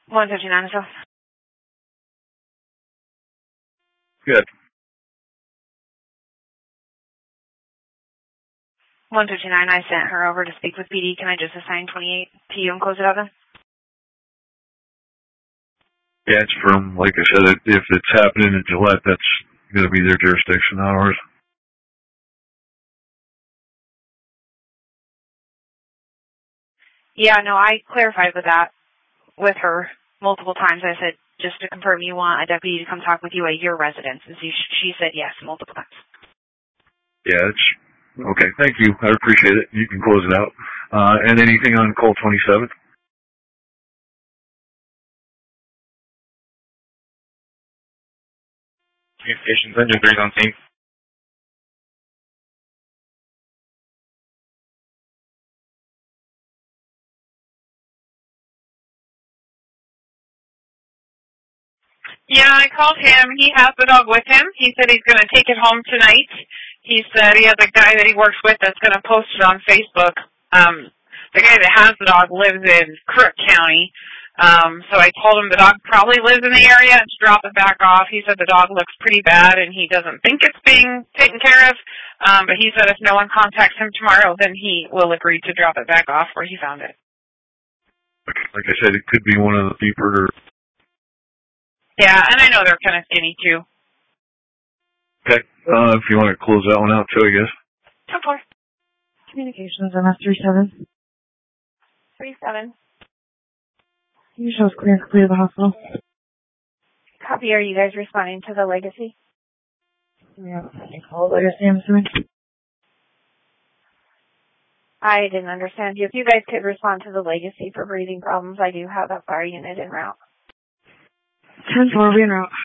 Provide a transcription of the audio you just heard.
159 so. Good. 159, I sent her over to speak with PD. Can I just assign 28 to you and close it out then? Yeah, it's from, like I said, if it's happening in Gillette, that's going to be their jurisdiction, not ours. Yeah, no, I clarified with her multiple times. I said, just to confirm, you want a deputy to come talk with you at your residence. And she said yes multiple times. Yeah, it's okay. Thank you. I appreciate it. You can close it out. And anything on Colt 27? Communications, Engine 3's on scene. Yeah, I called him. He has the dog with him. He said he's going to take it home tonight. He said he has a guy that he works with that's going to post it on Facebook. The guy that has the dog lives in Crook County. So I told him the dog probably lives in the area and to drop it back off. He said the dog looks pretty bad and he doesn't think it's being taken care of. But he said if no one contacts him tomorrow, then he will agree to drop it back off where he found it. Like I said, it could be one of the deeper. Yeah, and I know they're kind of skinny too. Okay. If you want to close that one out too, I guess. 10-4. Communications, MS-37. 37. You show us clear and complete of the hospital. Copy, are you guys responding to the legacy? Yeah, call it legacy, I'm assuming. I didn't understand you. If you guys could respond to the legacy for breathing problems, I do have a fire unit en route. 10-4, we en route.